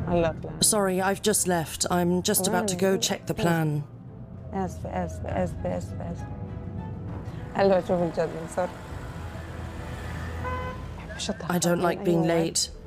Sorry, I've just left. I'm just about to go check the plan. آسفة آسفة آسفة آسفة آسفة. هلا بشوف الجدول صار. I don't like being late.